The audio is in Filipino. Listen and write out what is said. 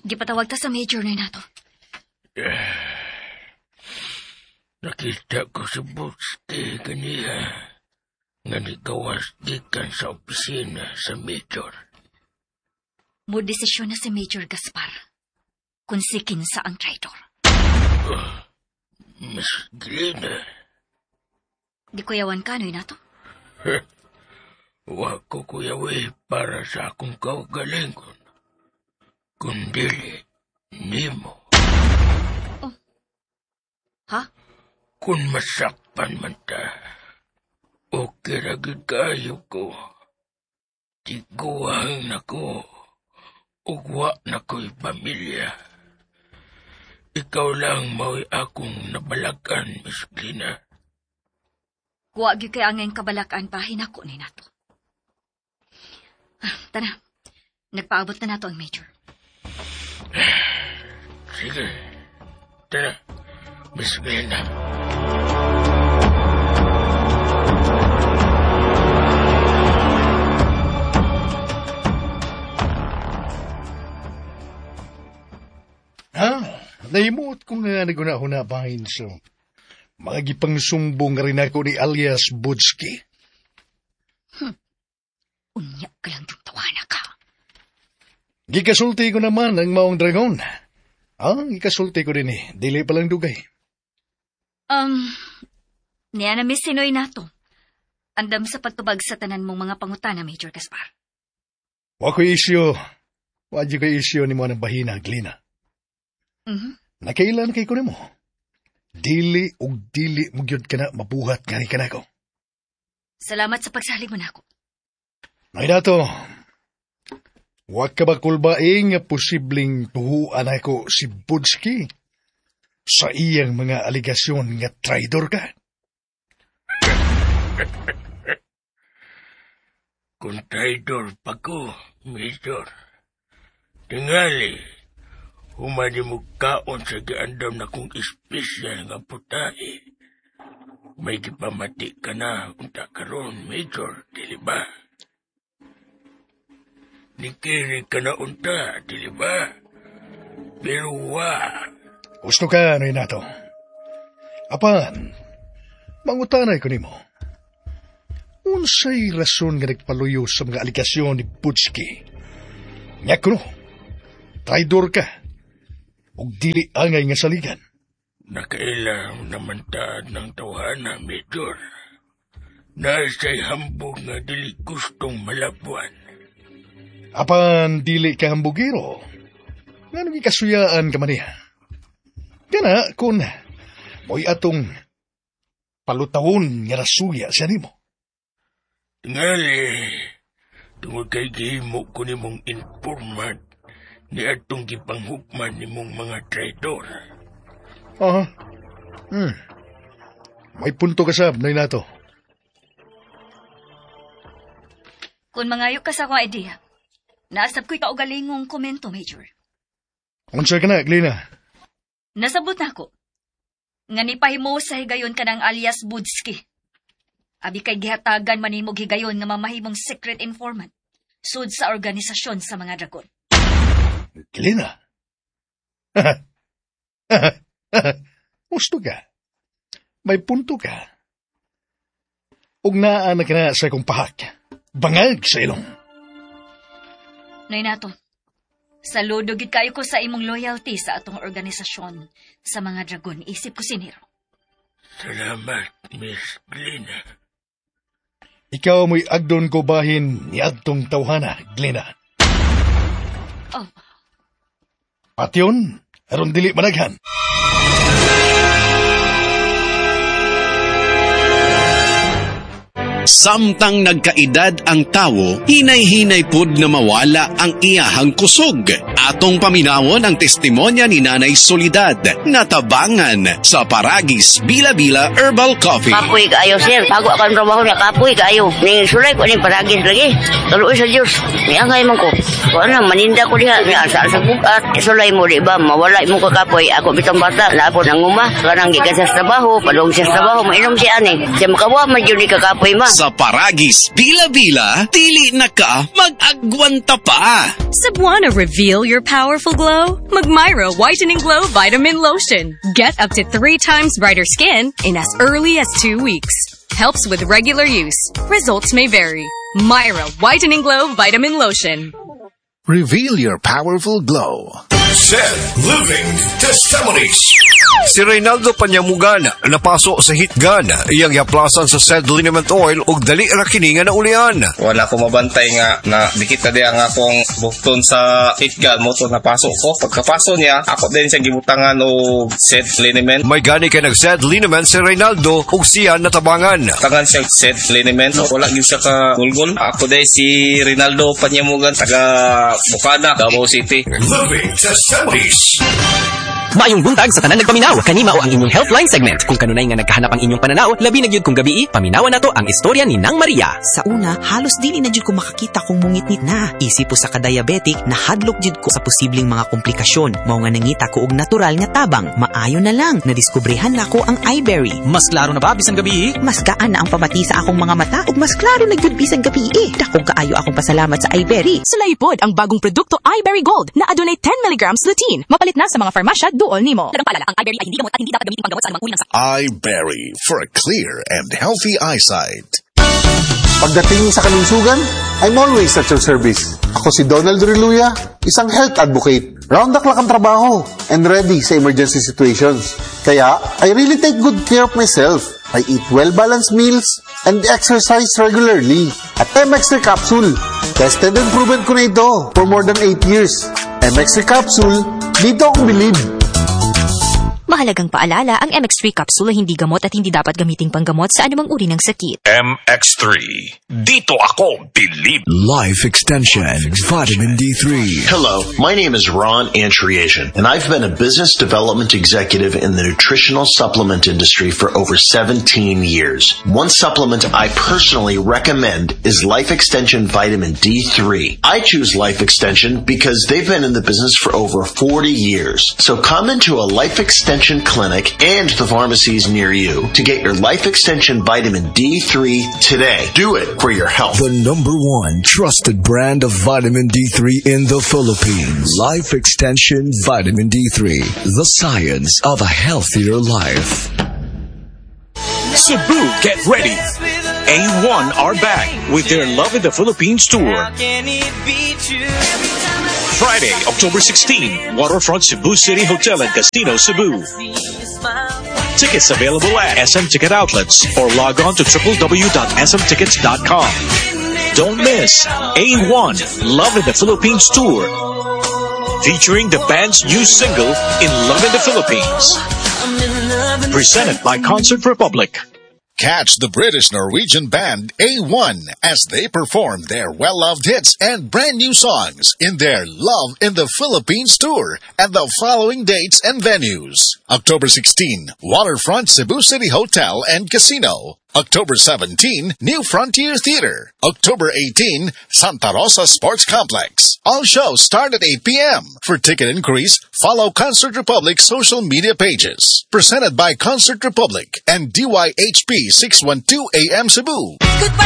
Gipatawag ta sa major na nato. Nakita ko si Butski kaniya nga nagawas gikan sa opisina sa major. Mo desisyon na si Major Gaspar kung si kinsa ang traitor. Miss Glina. Di kuyawan ka, noy nato? Wa ko kuyawi para sa akong kaugalingon. Kundili, nimo. Oh. Ha? Kung masakpan man ta, okay ragid kayo ko. Tiguang na ko. Ugwa na ko'y pamilya. Ikaw lang mau'y akong nabalakan, Miss Glina. Huwag yung kaya ngayong kabalakan pa, hinako ni nato. Tana, nagpaabot na nato ang major. Sige, tara, Miss Glina. Naimot ko nga naguna-huna bahin so mga gipang sumbong rin ako ni alias Butski. Unya ka lang yung tawana ka. Gikasulti ko naman ang maong dragon. Gikasulti ko din dili palang dugay. Niya na Miss Sinoy nato. Andam sa pagtubag sa tanan mong mga pangutana, Major Gaspar. Wako isyo ni mo ng bahina, Glina. Nakailan kay ko ni mo. Dili mo gyud ka na mabuhat nga ni ka na ko. Salamat sa pagsalig mo na ako. Nay dato, wag ka ba kulbaing nga posibleng tuhuan ako si Butski sa iyang mga aligasyon nga traitor ka? Kung traitor pa ko, Major, tingali, humani mo kaon sa giandam na kong espesyal nga putahe. May gipamati ka na unta karon, Major, dili ba? Nikiri ka na unta, dili ba? Pero gusto ka, Noy Nato. Apan, mangutanay ko nimo. Unsay rason nga nagpaluyo sa mga aligasyon ni Butski? Nga kuno, traidor ka. Ug dili angay nga saligan. Nakailang naman taad ng tawhana, Major. Nasa'y hambog nga dili gustong malabuan. Apan dili ka hambugiro. Nga nung ikasuyaan ka maniha. Kana kun mo'y atong palutawon nga rasuya siya nimo. Tingali, tungod kay gihimo ko nimong informant ni atong gipanghukman nimong mga traitor. May punto ka sab, Noy Nato. Kung mangayok ka sa akong idea, naasab ko'y kaugalingong komento, Major. Unsay ka na, Glina? Nasabot na ako. Nga nipahimo sa higayon ka ng alias Butski. Abi kay gihatagan manimog higayon nga mamahimong secret informant sud sa organisasyon sa mga dragon. Glina? Gusto ka? May punto ka? Ug naa ka na sa akong pahak. Bangag sa ilong. Noy Nato, saludo gid kayo ko sa imong loyalty sa atong organisasyon sa mga dragon. Isip ko siniro. Salamat, Miss Glina. Ikaw mo'y agdon ko bahin ni adtong tawhana, Glina. Oh. Patyon, aron dili managhan. Samtang nagkaedad ang tawo, hinay-hinay pud na mawala ang iyahang kusog. Atong paminawon ang testimonya ni Nanay Soledad, natabangan sa Paragis Bila-Bila Herbal Coffee. Kapoy kaayo, sir. Bago akong trabaho niya, kapoy kaayo. Ning sulay ko ning Paragis lagi. Tuloy sa Diyos. Niangay man ko. Kung ano, maninda ko diha. Niasal sa bukat. Sulay mo, di ba? Mawala mo ko kapoy. Ako bitong bata. Naapon ang uma. Kanang gikas sa trabaho. Palong sa trabaho. Mainom si ani. Siya makawa man yun ni kakapoy ma. Sa Sa Paragis Bila-Bila, dili na ka mag-agwanta pa. Cebuana, reveal your powerful glow? Magmyra Whitening Glow Vitamin Lotion. Get up to 3 times brighter skin in as early as 2 weeks. Helps with regular use. Results may vary. Myra Whitening Glow Vitamin Lotion. Reveal your powerful glow. Zed Living Testimonies. Si Reynaldo Panyamugan napaso sa hitgan iyang yaplasan sa Zed Liniment Oil ug dali ra kini nga naulian. Wala ko mabantay nga na dikit na diya nga akong bukton sa hitgan mo to napasok ko. Pagkapaso niya, ako din siyang gibutangan og Zed Liniment. May gani kay nag-Zed Liniment si Reynaldo ug siya natabangan. Tangan siyang Zed Liniment. Wala gyud siya ka gulgol. Ako din si Reynaldo Panyamugan taga Bukana, Davao City. Living Testimonies. Maayong buntag sa tanan nagpaminaw. Kani mao ang inyong Healthline segment. Kung kanunay nga nagkahanap ang inyong pananaw, labi na gyud kung gabi, paminawan nato ang istorya ni Nang Maria. Sa una, halos dili na gyud ko makakita kung mungitnit na. Isip po sa ka-diabetic, nahadlok gyud ko sa posibleng mga komplikasyon. Mao nga nangita ko og natural nga tabang. Maayo na lang, nadiskubrehan na ko ang iBerry. Mas klaro na ba bisan gabi? Mas gaan na ang pamati sa akong mga mata ug mas klaro na gyud bisan gabi. Dakong kaayo akong pasalamat sa iBerry. Sulaipod ang bagong produkto iBerry Gold na adunay 10 mg lutein. Mapalit na sa mga farmasya duol nimo. Dagang paalala, ang iBerry ay hindi gamot at hindi dapat gamitin panggamot sa anumang uri ng sakit. iBerry for a clear and healthy eyesight. Pagdating sa kalusugan, I'm always at your service. Ako si Donald Reluya, isang health advocate. Round the clock ang trabaho and ready sa emergency situations. Kaya, I really take good care of myself. I eat well-balanced meals and exercise regularly. At MX3 Capsule, tested and proven ko na ito for more than 8 years. MX3 Capsule, dito akong believe. Mahalagang paalala, ang MX3 capsule ay hindi gamot at hindi dapat gamiting panggamot sa anumang uri ng sakit. MX3. Dito ako believe. Life Extension Vitamin D3. Hello, my name is Ron Antriasian, and I've been a business development executive in the nutritional supplement industry for over 17 years. One supplement I personally recommend is Life Extension Vitamin D3. I choose Life Extension because they've been in the business for over 40 years. So come into a Life Extension clinic and the pharmacies near you to get your Life Extension Vitamin D3 today. Do it for your health. The #1 trusted brand of vitamin D3 in the Philippines. Life Extension Vitamin D3. The science of a healthier life. Cebu, get ready. A1 are back with their Love in the Philippines tour. Friday, October 16, Waterfront Cebu City Hotel and Casino, Cebu. Tickets available at SM Ticket Outlets or log on to www.smtickets.com. Don't miss A1 Love in the Philippines Tour, featuring the band's new single, In Love in the Philippines. Presented by Concert Republic. Catch the British-Norwegian band A1 as they perform their well-loved hits and brand new songs in their Love in the Philippines tour at the following dates and venues. October 16, Waterfront Cebu City Hotel and Casino. October 17, New Frontier Theater. October 18, Santa Rosa Sports Complex. All shows start at 8 p.m. For ticket inquiries, follow Concert Republic's social media pages. Presented by Concert Republic and DYHP 612 AM Cebu. Goodbye.